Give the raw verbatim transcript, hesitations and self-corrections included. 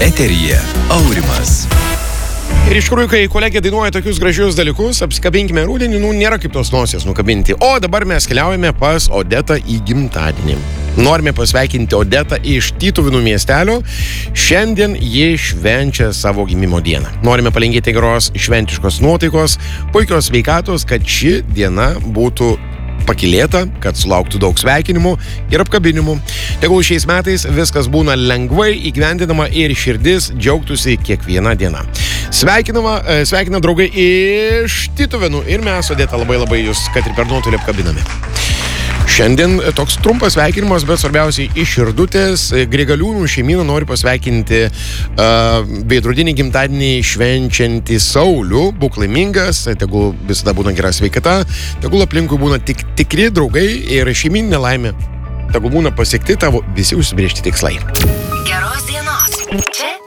Eteryje Aurimas. Ir iš tikrųjų, kai kolegė dainuoja tokius gražius dalykus, apsikabinkime rudenį, nu, nėra kaip tos nosies nukabinti. O dabar mes keliaujame pas Odetą į gimtadienį. Norime pasveikinti Odetą iš Tytuvėnų miestelio. Šiandien ji švenčia savo gimimo dieną. Norime palinkėti geros šventiškos nuotaikos, puikios sveikatos, kad ši diena būtų pakylėta, kad sulauktų daug sveikinimų ir apkabinimų. Tegul šiais metais viskas būna lengvai įgyvendinama ir širdis džiaugtųsi kiekvieną dieną. Sveikinama, sveikina draugai iš Tytuvėnų ir mes, Odeta, labai labai jūs, kad ir per nuotolį apkabiname. Šiandien toks trumpas sveikinimas, bet svarbiausiai iš širdutės. Grigaliūnų šeimyną nori pasveikinti uh, veidrodinį gimtadienį švenčiantį Saulių. Būk laimingas, tegul visada būna gera sveikata, tegul aplinkui būna tik tikri draugai ir šeimyninė laimė. Tegul būna pasiekti tavo visi užsibrėžti tikslai. Geros dienos. Čia